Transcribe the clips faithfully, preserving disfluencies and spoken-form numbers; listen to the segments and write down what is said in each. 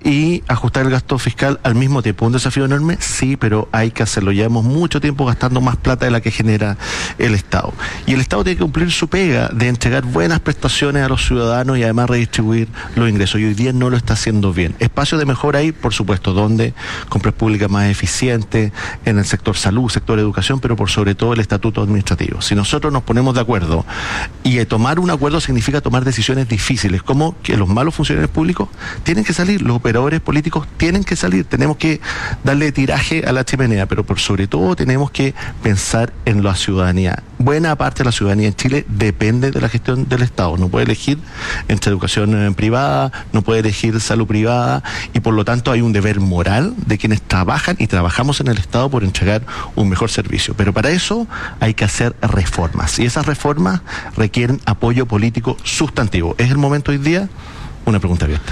y ajustar el gasto fiscal al mismo tiempo. ¿Un desafío enorme? Sí, pero hay que hacerlo. Llevamos mucho tiempo gastando más plata de la que genera el Estado. Y el Estado tiene que cumplir su pega de entregar buenas prestaciones a los ciudadanos y además redistribuir los ingresos. Y hoy día no lo está haciendo bien. Espacio de mejora hay, por supuesto, donde compras públicas más eficientes, en el sector salud, sector educación, pero por sobre todo el estatuto administrativo. Si nosotros nos ponemos de acuerdo, y tomar un acuerdo significa tomar decisiones difíciles, como que los malos funcionarios públicos tienen que salir, los operadores políticos tienen que salir, tenemos que darle tiraje a la chimenea, pero por sobre todo tenemos que pensar en la ciudadanía. Buena parte de la ciudadanía en Chile depende de la gestión del Estado, no puede elegir entre educación privada, no puede elegir salud privada, y por lo tanto hay un deber moral de quienes trabajan y trabajamos en el Estado por entregar un mejor servicio. Pero para eso hay que hacer reformas, y esas reformas requieren apoyo político sustantivo. ¿Es el momento hoy día? Una pregunta abierta.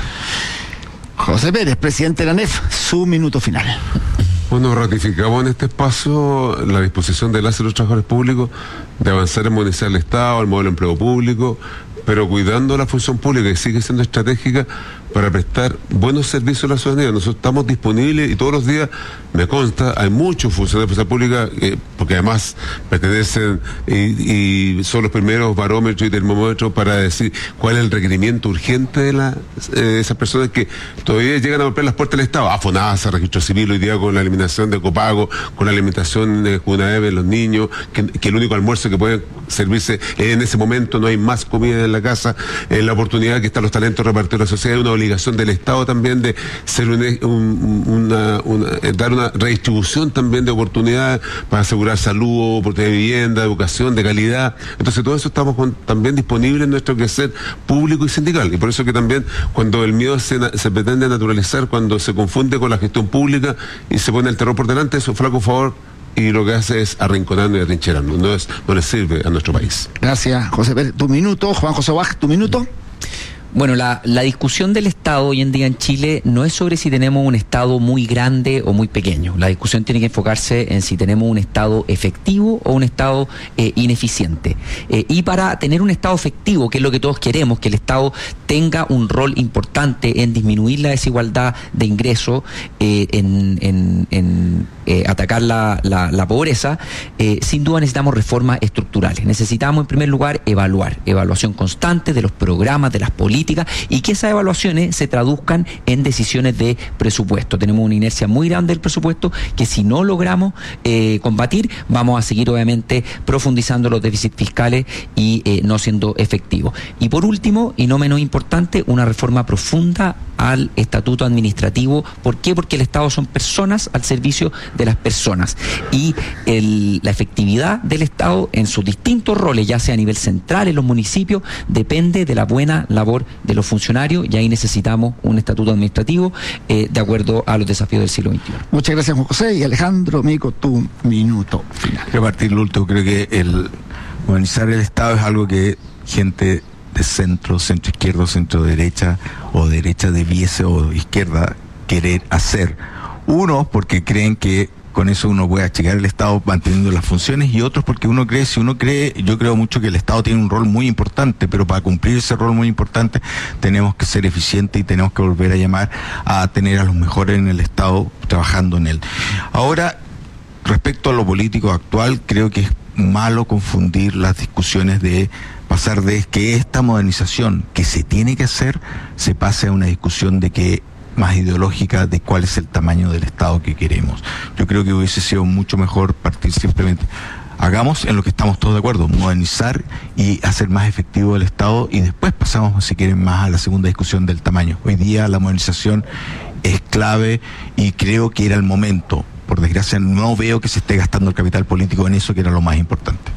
José Pérez, presidente de la A N E F, su minuto final. Bueno, ratificamos en este espacio la disposición de las y los trabajadores públicos de avanzar en modernizar el Estado, el modelo de empleo público, pero cuidando la función pública, que sigue siendo estratégica para prestar buenos servicios a la ciudadanía. Nosotros estamos disponibles y todos los días, me consta, hay muchos funcionarios de la pública, eh, porque además pertenecen y, y son los primeros barómetros y termómetros para decir cuál es el requerimiento urgente de la, eh, esas personas que todavía llegan a golpear las puertas del Estado. Ah, FONASA, registro civil hoy día con la eliminación de copago, con la alimentación de Junaeve de los niños, que, que el único almuerzo que puede servirse en ese momento, no hay más comida en la casa, eh, la oportunidad que están los talentos repartidos a la sociedad, una obligación del Estado también de ser un, un, una, una, dar una redistribución también de oportunidades para asegurar salud, oportunidad de vivienda, educación de calidad. Entonces todo eso estamos con, también disponibles en nuestro quehacer público y sindical, y por eso que también cuando el miedo se, se pretende naturalizar, cuando se confunde con la gestión pública y se pone el terror por delante, eso flaco favor y lo que hace es arrinconarnos y atrincherarnos, no, es, no le sirve a nuestro país. Gracias, José Pérez. Tu minuto, Juan José Baj, tu minuto. Bueno, la, la discusión del Estado hoy en día en Chile no es sobre si tenemos un Estado muy grande o muy pequeño. La discusión tiene que enfocarse en si tenemos un Estado efectivo o un Estado eh, ineficiente. Eh, y para tener un Estado efectivo, que es lo que todos queremos, que el Estado tenga un rol importante en disminuir la desigualdad de ingresos, eh, en, en, en eh, atacar la, la, la pobreza, eh, sin duda necesitamos reformas estructurales. Necesitamos, en primer lugar, evaluar, evaluación constante de los programas, de las políticas, y que esas evaluaciones se traduzcan en decisiones de presupuesto. Tenemos una inercia muy grande del presupuesto que si no logramos eh, combatir, vamos a seguir obviamente profundizando los déficits fiscales y eh, no siendo efectivos. Y por último, y no menos importante, una reforma profunda al estatuto administrativo. ¿Por qué? Porque el Estado son personas al servicio de las personas, y el, la efectividad del Estado en sus distintos roles, ya sea a nivel central, en los municipios, depende de la buena labor de los funcionarios, y ahí necesitamos un estatuto administrativo eh, de acuerdo a los desafíos del siglo veintiuno. Muchas gracias, Juan José. Y Alejandro Mico, tu minuto final. Quiero partir lo último. Creo que el modernizar el Estado es algo que gente de centro, centro izquierdo, centro derecha o derecha debiese o izquierda querer hacer. Uno, porque creen que con eso uno puede achicar el Estado manteniendo las funciones, y otros porque uno cree, si uno cree, yo creo mucho que el Estado tiene un rol muy importante, pero para cumplir ese rol muy importante tenemos que ser eficientes y tenemos que volver a llamar a tener a los mejores en el Estado trabajando en él. Ahora, respecto a lo político actual, creo que es malo confundir las discusiones de pasar de que esta modernización que se tiene que hacer se pase a una discusión de que más ideológica de cuál es el tamaño del Estado que queremos. Yo creo que hubiese sido mucho mejor partir simplemente, hagamos en lo que estamos todos de acuerdo, modernizar y hacer más efectivo el Estado, y después pasamos, si quieren, más a la segunda discusión del tamaño. Hoy día la modernización es clave y creo que era el momento. Por desgracia no veo que se esté gastando el capital político en eso, que era lo más importante.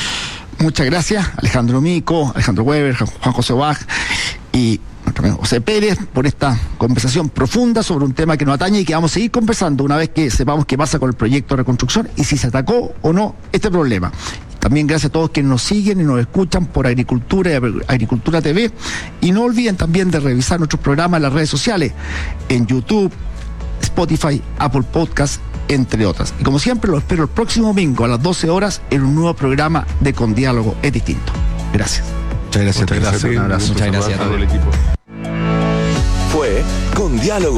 Muchas gracias, Alejandro Mico, Alejandro Weber, Juan José Baj y José Pérez, por esta conversación profunda sobre un tema que nos atañe y que vamos a seguir conversando una vez que sepamos qué pasa con el proyecto de reconstrucción y si se atacó o no este problema. También gracias a todos quienes nos siguen y nos escuchan por Agricultura y Agricultura T V, y no olviden también de revisar nuestros programas en las redes sociales, en YouTube, Spotify, Apple Podcast, entre otras. Y como siempre, lo espero el próximo domingo a las doce horas en un nuevo programa de Con Diálogo es Distinto. Gracias. Muchas gracias. Muchas gracias. Un abrazo. Muchas gracias a todo el equipo. Fue Con Diálogo